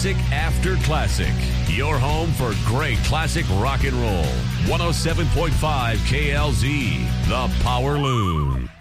Classic after classic. Your home for great classic rock and roll. 107.5 KLZ, The Power Loon.